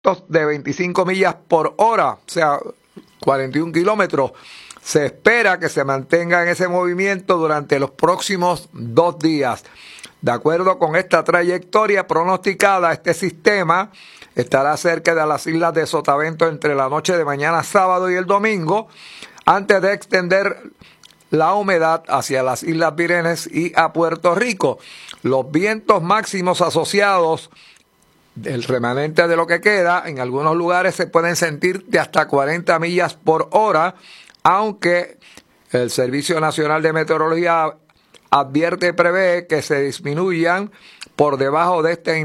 de 25 millas por hora, o sea, 41 kilómetros. Se espera que se mantenga en ese movimiento durante los próximos 2 días. De acuerdo con esta trayectoria pronosticada, este sistema estará cerca de las islas de Sotavento entre la noche de mañana sábado y el domingo, antes de extender la humedad hacia las Islas Vírgenes y a Puerto Rico. Los vientos máximos asociados, el remanente de lo que queda, en algunos lugares se pueden sentir de hasta 40 millas por hora, aunque el Servicio Nacional de Meteorología advierte y prevé que se disminuyan por debajo de esta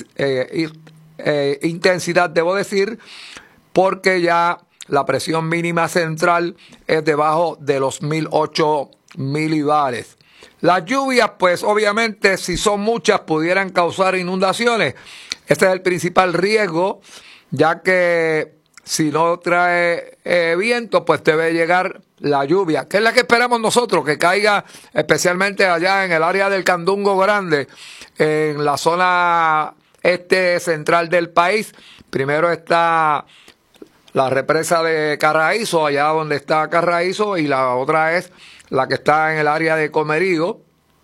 intensidad, debo decir, porque ya la presión mínima central es debajo de los 1008 milibares. Las lluvias, pues obviamente, si son muchas, pudieran causar inundaciones. Este es el principal riesgo, ya que si no trae viento, pues debe llegar la lluvia, que es la que esperamos nosotros, que caiga especialmente allá en el área del Candungo Grande, en la zona este central del país. Primero está la represa de Carraízo, allá donde está Carraízo, y la otra es la que está en el área de Comerío,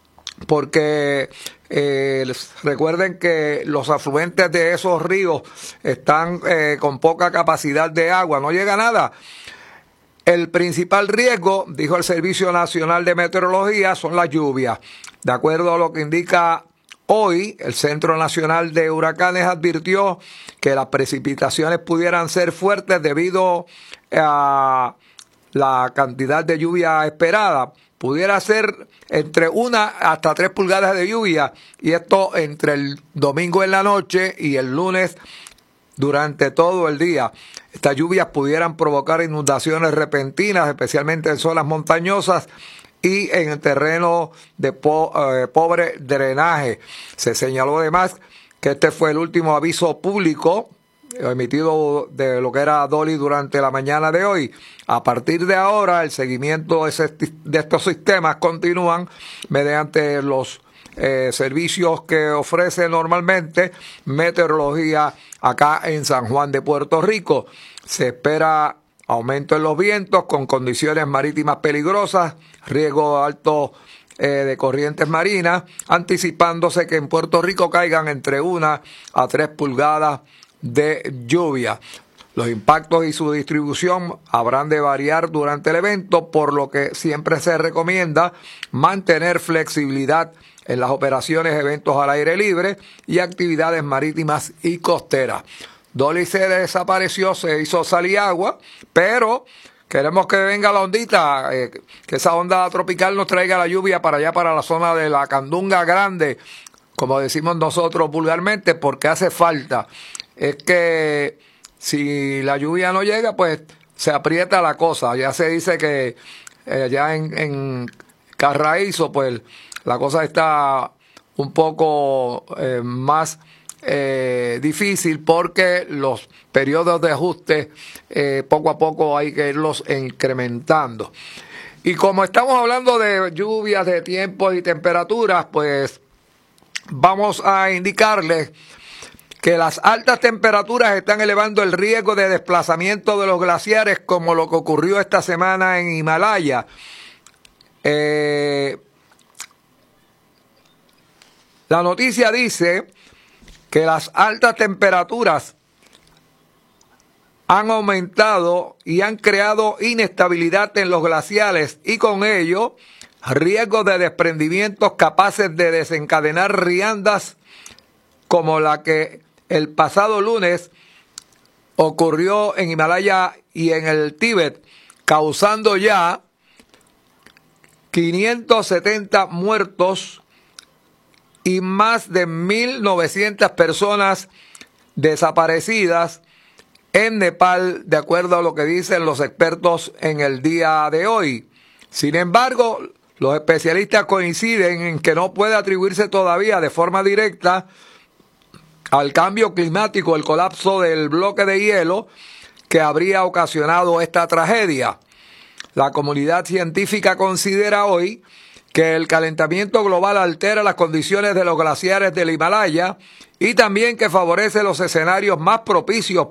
porque recuerden que los afluentes de esos ríos están con poca capacidad de agua, no llega nada. El principal riesgo, dijo el Servicio Nacional de Meteorología, son las lluvias. De acuerdo a lo que indica hoy, el Centro Nacional de Huracanes advirtió que las precipitaciones pudieran ser fuertes debido a la cantidad de lluvia esperada. Pudiera ser entre 1 hasta 3 pulgadas de lluvia, y esto entre el domingo en la noche y el lunes durante todo el día. Estas lluvias pudieran provocar inundaciones repentinas, especialmente en zonas montañosas y en el terreno de pobre drenaje. Se señaló además que este fue el último aviso público emitido de lo que era Dolly durante la mañana de hoy. A partir de ahora, el seguimiento de estos sistemas continúan mediante los servicios que ofrece normalmente meteorología acá en San Juan de Puerto Rico. Se espera aumento en los vientos con condiciones marítimas peligrosas, riesgo alto de corrientes marinas, anticipándose que en Puerto Rico caigan entre 1 a 3 pulgadas de lluvia. Los impactos y su distribución habrán de variar durante el evento, por lo que siempre se recomienda mantener flexibilidad en las operaciones, eventos al aire libre y actividades marítimas y costeras. Dolly se desapareció, se hizo salir agua, pero queremos que venga la ondita, que esa onda tropical nos traiga la lluvia para allá, para la zona de la Candunga Grande, como decimos nosotros vulgarmente, porque hace falta. Es que si la lluvia no llega, pues se aprieta la cosa. Ya se dice que allá en Carraízo, pues la cosa está un poco más difícil, porque los periodos de ajuste poco a poco hay que irlos incrementando. Y como estamos hablando de lluvias, de tiempos y temperaturas, pues vamos a indicarles que las altas temperaturas están elevando el riesgo de desplazamiento de los glaciares, como lo que ocurrió esta semana en Himalaya. La noticia dice que las altas temperaturas han aumentado y han creado inestabilidad en los glaciares, y con ello riesgos de desprendimientos capaces de desencadenar riadas como la que el pasado lunes ocurrió en Himalaya y en el Tíbet, causando ya 570 muertos y más de 1.900 personas desaparecidas en Nepal, de acuerdo a lo que dicen los expertos en el día de hoy. Sin embargo, los especialistas coinciden en que no puede atribuirse todavía de forma directa al cambio climático el colapso del bloque de hielo que habría ocasionado esta tragedia. La comunidad científica considera hoy que el calentamiento global altera las condiciones de los glaciares del Himalaya y también que favorece los escenarios más propicios